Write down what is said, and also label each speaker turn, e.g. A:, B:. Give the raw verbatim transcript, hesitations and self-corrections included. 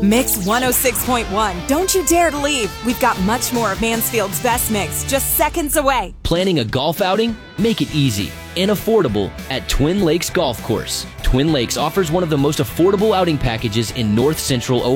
A: Mix one oh six point one. Don't you dare to leave. We've got much more of Mansfield's best mix just seconds away.
B: Planning a golf outing? Make it easy and affordable at Twin Lakes Golf Course. Twin Lakes offers one of the most affordable outing packages in North Central Ohio.